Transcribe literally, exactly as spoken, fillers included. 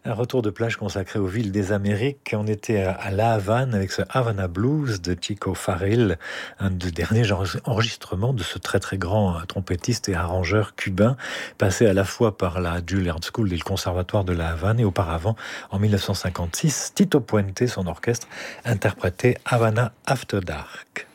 Un retour de plage consacré aux villes des Amériques. On était à La Havane avec ce Havana Blues de Chico Farrell, un des derniers enregistrements de ce très très grand trompettiste et arrangeur cubain, passé à la fois par la Juilliard School et le Conservatoire de La Havane, et auparavant, en mille neuf cent cinquante-six, Tito Puente, son orchestre, interprétait Havana After Dark.